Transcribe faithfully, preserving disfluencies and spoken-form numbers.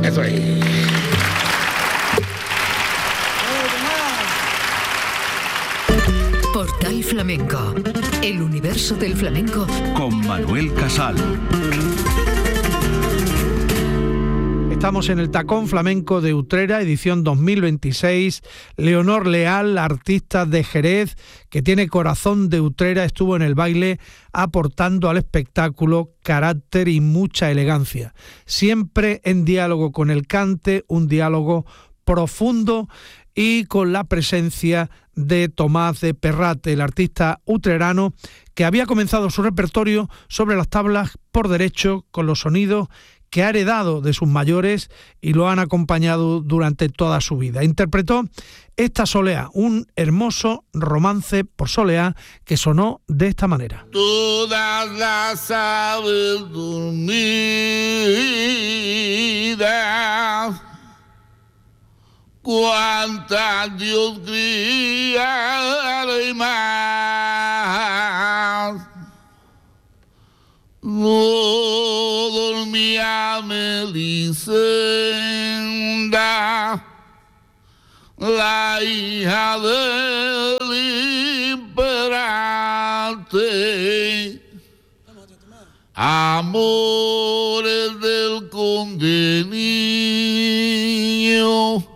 Eso es. Portal Flamenco, el universo del flamenco con Manuel Casal. Estamos en el Tacón Flamenco de Utrera, edición dos mil veintiséis. Leonor Leal, artista de Jerez, que tiene corazón de Utrera, estuvo en el baile aportando al espectáculo carácter y mucha elegancia. Siempre en diálogo con el cante, un diálogo profundo y con la presencia de Tomás de Perrate, el artista utrerano que había comenzado su repertorio sobre las tablas por derecho con los sonidos que ha heredado de sus mayores y lo han acompañado durante toda su vida. Interpretó esta Soleá, un hermoso romance por Soleá que sonó de esta manera. Todas las aves dormidas, cuántas Dios cría y más. No dormía Melisenda, la hija del imperante, amores del conde niño,